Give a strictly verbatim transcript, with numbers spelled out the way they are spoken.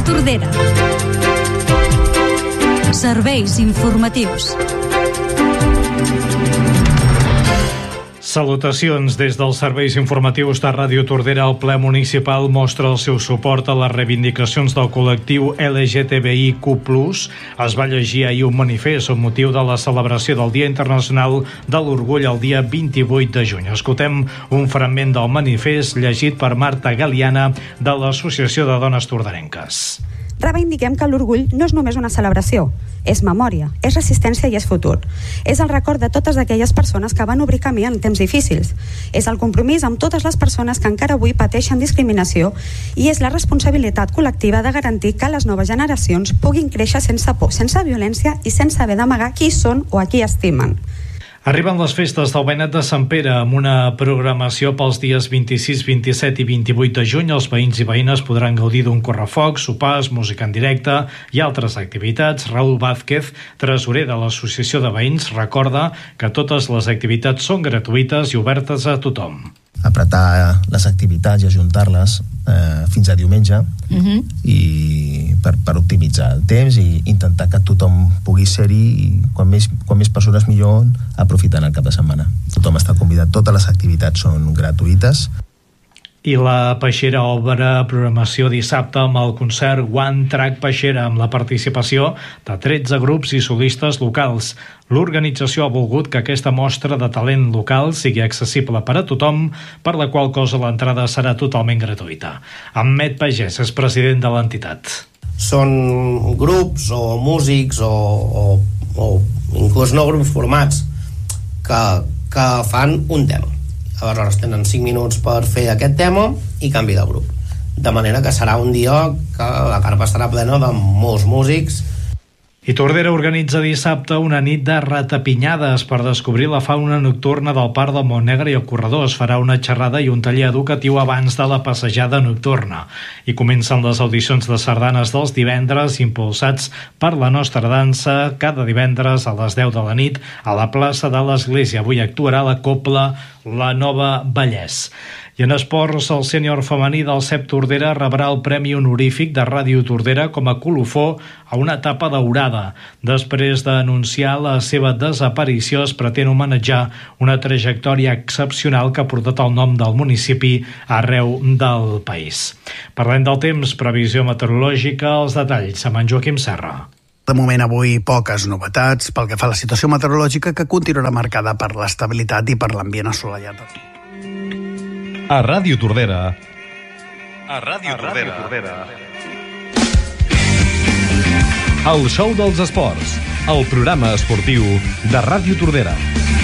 Tordera. Serveis informatius. Salutacions des dels serveis informatius de Ràdio Tordera. El ple municipal mostra el seu suport a les reivindicacions del col·lectiu L G T B I Q plus. Es va llegir ahir un manifest amb motiu de la celebració del Dia Internacional de l'Orgull el dia vint-i-vuit de juny. Escoltem un fragment del manifest llegit per Marta Galiana de l'Associació de Dones Torderenques. Reivindiquem que l'orgull no és només una celebració, és memòria, és resistència i és futur. És el record de totes aquelles persones que van obrir camí en temps difícils. És el compromís amb totes les persones que encara avui pateixen discriminació i és la responsabilitat col·lectiva de garantir que les noves generacions puguin créixer sense por, sense violència i sense haver d'amagar qui són o a qui estimen. Arriben les festes del Benet de Sant Pere amb una programació pels dies vint-i-sis, vint-i-set i vint-i-vuit de juny. Els veïns i veïnes podran gaudir d'un correfocs, sopars, música en directe i altres activitats. Raúl Vázquez, tresorer de l'Associació de Veïns, recorda que totes les activitats són gratuïtes i obertes a tothom. Apretar les activitats i ajuntar-les eh, fins a diumenge uh-huh. i per, per optimitzar el temps i intentar que tothom pugui ser-hi i quan més, quan més persones millor aprofitant el cap de setmana. Tothom està convidat, totes les activitats són gratuïtes. I la Peixera obre programació dissabte amb el concert One Track Peixera amb la participació de tretze grups i solistes locals. L'organització ha volgut que aquesta mostra de talent local sigui accessible per a tothom, per la qual cosa l'entrada serà totalment gratuïta. Ahmed Pagès és president de l'entitat. Són grups o músics o, o, o inclús no grups formats que, que fan un tema. Aleshores tenen cinc minuts per fer aquest tema i canvi de grup. De manera que serà un dia que la carpa estarà plena de molts músics. I Tordera organitza dissabte una nit de ratapinyades per descobrir la fauna nocturna del Parc del Montnegre i el Corredor. Es farà una xerrada i un taller educatiu abans de la passejada nocturna. I comencen les audicions de sardanes dels divendres, impulsats per La Nostra Dansa, cada divendres a les deu de la nit a la plaça de l'Església. Avui actuarà la cobla La Nova Vallès. I en esports, el sènior femení del C E P Tordera rebrà el Premi Honorífic de Ràdio Tordera com a colofó a una etapa daurada. Després d'anunciar la seva desaparició, es pretén homenatjar una trajectòria excepcional que ha portat el nom del municipi arreu del país. Parlem del temps, previsió meteorològica, els detalls amb en Joaquim Serra. De moment avui poques novetats pel que fa a la situació meteorològica, que continuarà marcada per l'estabilitat i per l'ambient assolellat. A Ràdio Tordera. A Ràdio Tordera. El show dels esports, el programa esportiu de Ràdio Tordera.